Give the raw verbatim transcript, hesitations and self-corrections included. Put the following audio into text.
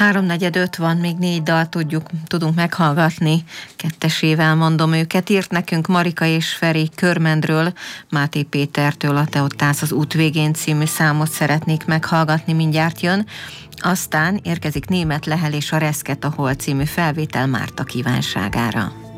Háromnegyed öt van, még négy dal tudjuk, tudunk meghallgatni. Kettesével mondom őket. Írt nekünk Marika és Feri Körmendről, Máté Pétertől a Te ott állsz az út végén című számot szeretnék meghallgatni, mindjárt jön. Aztán érkezik Németh Lehel és a Reszket a Hol című felvétel Márta kívánságára.